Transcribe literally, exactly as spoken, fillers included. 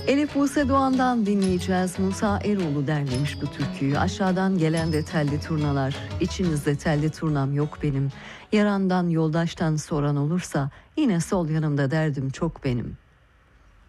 Elif Buse Doğan'dan dinleyeceğiz. Musa Eroğlu derlemiş bu türküyü. Aşağıdan gelen de telli turnalar, içinizde telli turnam yok benim. Yarandan yoldaştan soran olursa, yine sol yanımda derdim çok benim.